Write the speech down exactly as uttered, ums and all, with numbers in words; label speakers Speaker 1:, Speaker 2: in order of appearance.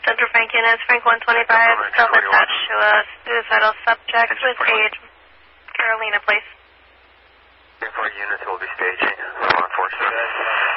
Speaker 1: Central Frank units, Frank one twenty-five, self-attached to a suicidal subject with age. Carolina, please.
Speaker 2: Four units will be staging law enforcement.